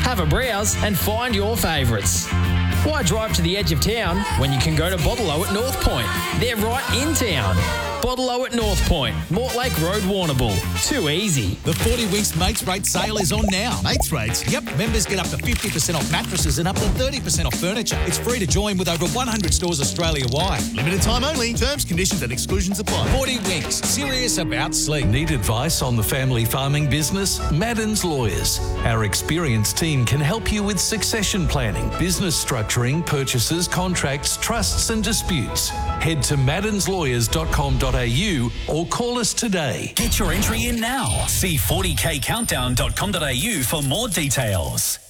Have a browse and find your favourites. Why drive to the edge of town when you can go to Bottle-O at North Point? They're right in town. Bottle-O at North Point, Mortlake Road, Warrnambool. Too easy. The 40 Winks Mates Rate sale is on now. Mates Rates? Yep. Members get up to 50% off mattresses and up to 30% off furniture. It's free to join with over 100 stores Australia-wide. Limited time only. Terms, conditions and exclusions apply. 40 Winks. Serious about sleep. Need advice on the family farming business? Madden's Lawyers. Our experienced team can help you with succession planning, business structuring, purchases, contracts, trusts and disputes. Head to maddenslawyers.com.au or call us today. Get your entry in now. See 40kcountdown.com.au for more details.